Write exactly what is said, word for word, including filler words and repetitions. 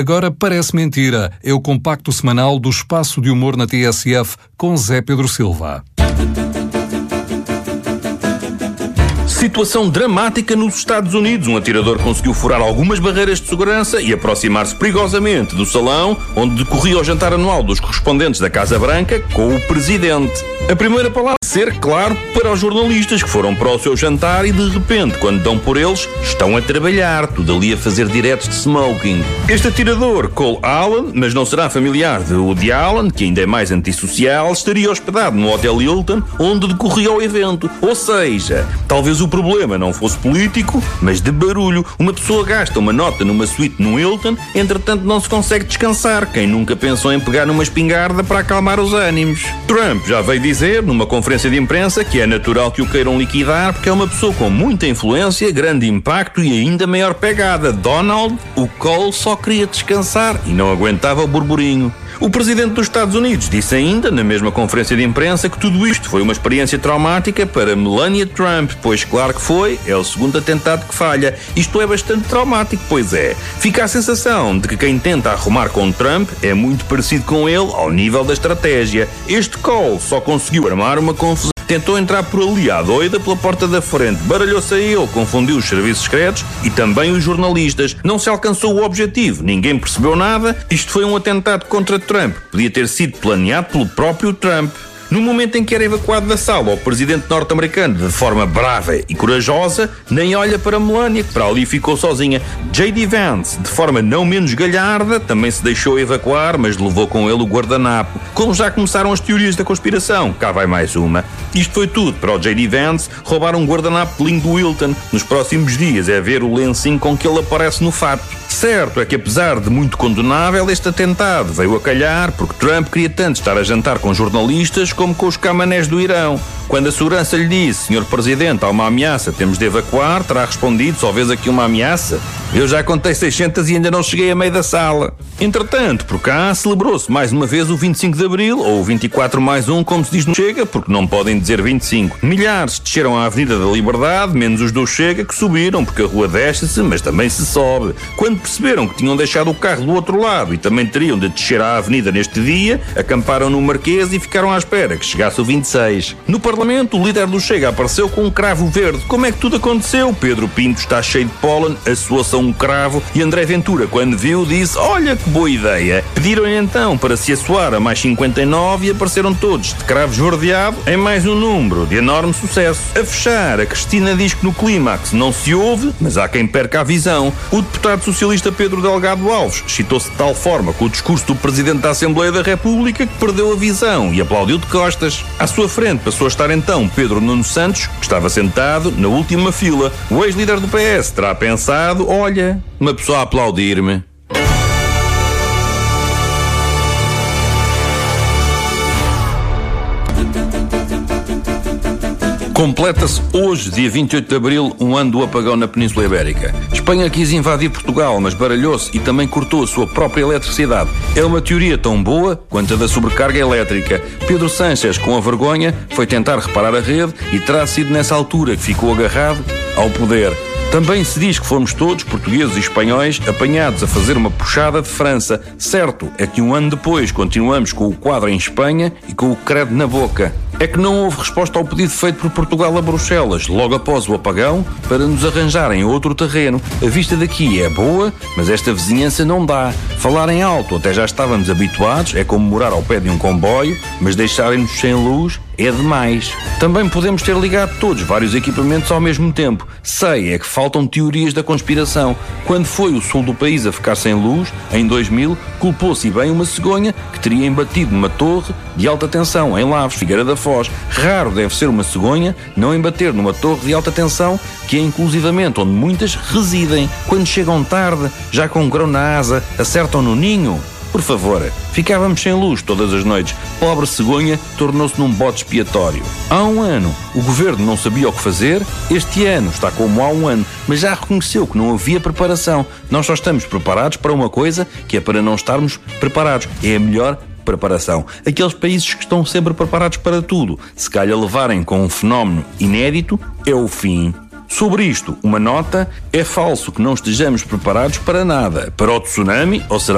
Agora parece mentira. É o compacto semanal do Espaço de Humor na T S F com Zé Pedro Silva. Situação dramática nos Estados Unidos. Um atirador conseguiu furar algumas barreiras de segurança e aproximar-se perigosamente do salão onde decorria o jantar anual dos correspondentes da Casa Branca com o presidente. A primeira palavra é ser claro para os jornalistas que foram para o seu jantar e de repente, quando dão por eles, estão a trabalhar, tudo ali a fazer diretos de smoking. Este atirador, Cole Allen, mas não será familiar de Woody Allen, que ainda é mais antissocial, estaria hospedado no Hotel Hilton onde decorria o evento. Ou seja, talvez o problema não fosse político, mas de barulho. Uma pessoa gasta uma nota numa suíte no Hilton, entretanto não se consegue descansar. Quem nunca pensou em pegar numa espingarda para acalmar os ânimos? Trump já veio dizer, numa conferência de imprensa, que é natural que o queiram liquidar porque é uma pessoa com muita influência, grande impacto e ainda maior pegada. Donald, o Cole só queria descansar e não aguentava o burburinho. O presidente dos Estados Unidos disse ainda, na mesma conferência de imprensa, que tudo isto foi uma experiência traumática para Melania Trump, pois claro que foi, é o segundo atentado que falha. Isto é bastante traumático, pois é. Fica a sensação de que quem tenta arrumar com Trump é muito parecido com ele ao nível da estratégia. Este Cole só conseguiu armar uma confusão. Tentou entrar por ali à doida pela porta da frente, baralhou-se a ele, confundiu os serviços secretos e também os jornalistas. Não se alcançou o objetivo, ninguém percebeu nada. Isto foi um atentado contra Trump. Podia ter sido planeado pelo próprio Trump. No momento em que era evacuado da sala, o presidente norte-americano, de forma brava e corajosa, nem olha para Melania, que para ali ficou sozinha. J D Vance, de forma não menos galharda, também se deixou evacuar, mas levou com ele o guardanapo. Como já começaram as teorias da conspiração, cá vai mais uma. Isto foi tudo para o J D Vance roubar um guardanapo lindo do Hilton. Nos próximos dias é ver o lencinho com que ele aparece no fato. Certo é que, apesar de muito condenável, este atentado veio a calhar porque Trump queria tanto estar a jantar com jornalistas como com os camanés do Irão. Quando a segurança lhe disse: senhor Presidente, há uma ameaça, temos de evacuar, terá respondido: só vês aqui uma ameaça? Eu já contei seiscentas e ainda não cheguei a meio da sala. Entretanto, por cá, celebrou-se mais uma vez o vinte e cinco de Abril, ou o vinte e quatro mais um, como se diz no Chega, porque não podem dizer vinte e cinco. Milhares desceram à Avenida da Liberdade, menos os do Chega, que subiram, porque a rua desce-se, mas também se sobe. Quando perceberam que tinham deixado o carro do outro lado e também teriam de descer à Avenida neste dia, acamparam no Marquês e ficaram à espera que chegasse o vinte e seis. No Parlamento, o líder do Chega apareceu com um cravo verde. Como é que tudo aconteceu? Pedro Pinto está cheio de pólen, assoou-se a um cravo e André Ventura, quando viu, disse: olha que boa ideia. Pediram-lhe então para se assoar a mais cinquenta e nove e apareceram todos de cravo esverdeado em mais um número de enorme sucesso. A fechar, a Cristina diz que no clímax não se ouve, mas há quem perca a visão. O deputado socialista Pedro Delgado Alves excitou-se de tal forma com o discurso do Presidente da Assembleia da República que perdeu a visão e aplaudiu de costas. À sua frente passou a estar então Pedro Nuno Santos, que estava sentado na última fila. O ex-líder do P S terá pensado: olha, uma pessoa a aplaudir-me. Completa-se hoje, dia vinte e oito de Abril, um ano do apagão na Península Ibérica. Espanha quis invadir Portugal, mas baralhou-se e também cortou a sua própria eletricidade. É uma teoria tão boa quanto a da sobrecarga elétrica. Pedro Sánchez, com a vergonha, foi tentar reparar a rede e terá sido nessa altura que ficou agarrado ao poder. Também se diz que fomos todos, portugueses e espanhóis, apanhados a fazer uma puxada de França. Certo é que um ano depois continuamos com o quadro em Espanha e com o credo na boca. É que não houve resposta ao pedido feito por Portugal a Bruxelas, logo após o apagão, para nos arranjarem outro terreno. A vista daqui é boa, mas esta vizinhança não dá. Falar em alto até já estávamos habituados, é como morar ao pé de um comboio, mas deixarem-nos sem luz é demais. Também podemos ter ligado todos vários equipamentos ao mesmo tempo. Sei é que faltam teorias da conspiração. Quando foi o sul do país a ficar sem luz, em dois mil, culpou-se bem uma cegonha que teria embatido numa torre de alta tensão em Lavres, Figueira da Foz. Raro deve ser uma cegonha não embater numa torre de alta tensão, que é inclusivamente onde muitas residem. Quando chegam tarde, já com um grão na asa, acertam no ninho. Por favor, ficávamos sem luz todas as noites. Pobre cegonha tornou-se num bode expiatório. Há um ano, o governo não sabia o que fazer. Este ano está como há um ano, mas já reconheceu que não havia preparação. Nós só estamos preparados para uma coisa que é para não estarmos preparados. É a melhor preparação. Aqueles países que estão sempre preparados para tudo, se calhar levarem com um fenómeno inédito, é o fim. Sobre isto, uma nota: é falso que não estejamos preparados para nada. Para o tsunami, ou será